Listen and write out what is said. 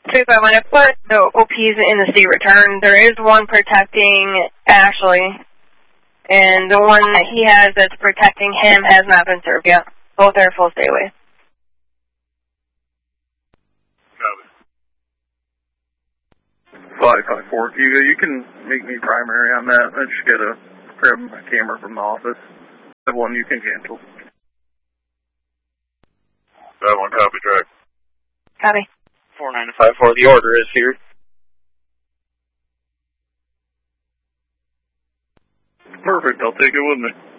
I'm going to put the OPs in the state return. There is one protecting Ashley, and the one that he has that's protecting him has not been served yet. Both are full stay away. Copy. 554. You can make me primary on that. I just gotta grab my camera from the office. The one you can cancel. That one, copy, track. Copy. 4954, the order is here. Perfect, I'll take it with me.